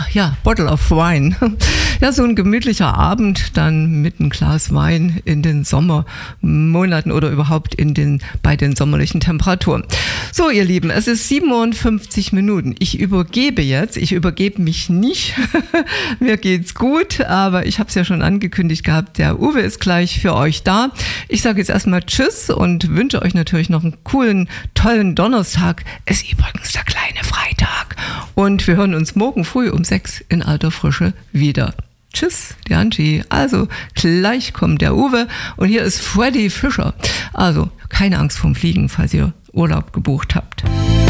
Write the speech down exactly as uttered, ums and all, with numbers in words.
ja, Bottle of Wine. Ja, so ein gemütlicher Abend dann mit einem Glas Wein in den Sommermonaten oder überhaupt in den, bei den sommerlichen Temperaturen. So, ihr Lieben, es ist siebenundfünfzig Minuten. Ich übergebe jetzt, ich übergebe mich nicht. Mir geht's gut, aber ich habe es ja schon angekündigt gehabt, der Uwe ist gleich für euch da. Ich sage jetzt erstmal Tschüss und wünsche euch natürlich noch einen coolen, tollen Donnerstag. Es ist übrigens der kleine Freitag. Und wir hören uns morgen früh um sechs in alter Frische wieder. Tschüss, die Angie. Also, gleich kommt der Uwe und hier ist Freddy Fischer. Also, keine Angst vorm Fliegen, falls ihr Urlaub gebucht habt.